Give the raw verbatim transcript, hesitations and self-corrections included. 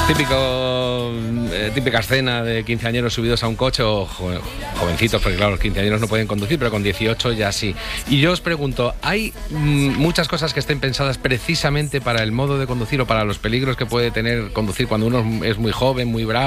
Típico, eh, típica escena de quinceañeros subidos a un coche o jo, jovencitos, porque claro, los quinceañeros no pueden conducir, pero con dieciocho ya sí. Y yo os pregunto, ¿hay mm, muchas cosas que estén pensadas precisamente para el modo de conducir o para los peligros que puede tener conducir cuando uno es muy joven, muy bravo?